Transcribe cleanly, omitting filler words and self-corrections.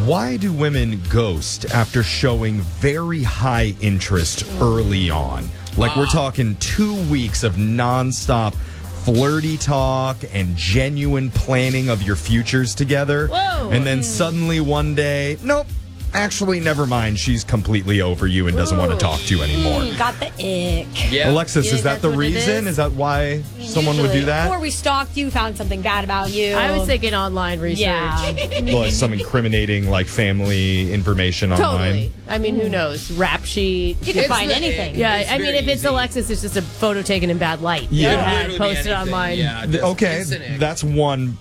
Why do women ghost after showing very high interest early on? Like, we're talking 2 weeks of nonstop flirty talk and genuine planning of your futures together. Whoa. And then suddenly one day, nope. Actually, never mind. She's completely over you and doesn't want to talk to you anymore. Got the ick. Yeah. Alexis, is that the what it reason? Is that why someone would do that? Or we stalked you, found something bad about you. I was thinking online research. Yeah. Like some incriminating, like, family information online. Totally. I mean, who knows? Rap sheet. You can find anything. Yeah, It's I mean, very if it's easy. Alexis, it's just a photo taken in bad light. Yeah. that I Literally posted anything. online. Yeah, just Okay, instant ick. that's one